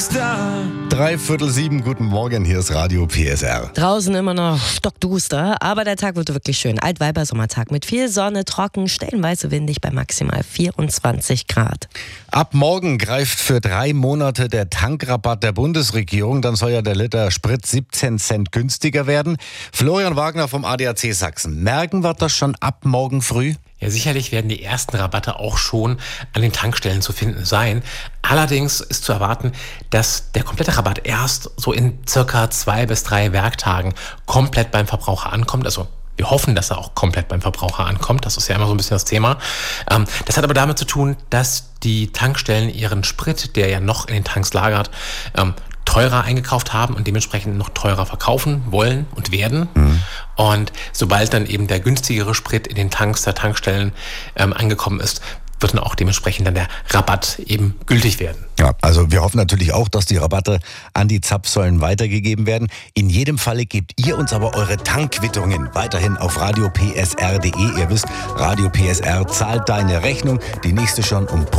Rockstar. 6:45, guten Morgen, hier ist Radio PSR. Draußen immer noch stockduster, aber der Tag wird wirklich schön. Altweiber-Sommertag mit viel Sonne, trocken, stellenweise windig bei maximal 24 Grad. Ab morgen greift für 3 Monate der Tankrabatt der Bundesregierung. Dann soll ja der Liter Sprit 17 Cent günstiger werden. Florian Wagner vom ADAC Sachsen. Merken wir das schon ab morgen früh? Ja, sicherlich werden die ersten Rabatte auch schon an den Tankstellen zu finden sein. Allerdings ist zu erwarten, dass der komplette Rabatt erst so in circa 2 bis 3 Werktagen komplett beim Verbraucher ankommt. Also wir hoffen, dass er auch komplett beim Verbraucher ankommt. Das ist ja immer so ein bisschen das Thema. Das hat aber damit zu tun, dass die Tankstellen ihren Sprit, der ja noch in den Tanks lagert, teurer eingekauft haben und dementsprechend noch teurer verkaufen wollen und werden. Und sobald dann eben der günstigere Sprit in den Tanks der Tankstellen angekommen ist, wird dann auch dementsprechend dann der Rabatt eben gültig werden. Ja, also wir hoffen natürlich auch, dass die Rabatte an die Zapfsäulen weitergegeben werden. In jedem Falle gebt ihr uns aber eure Tankquittungen weiterhin auf radiopsr.de. Ihr wisst, Radio PSR zahlt deine Rechnung. Die nächste schon um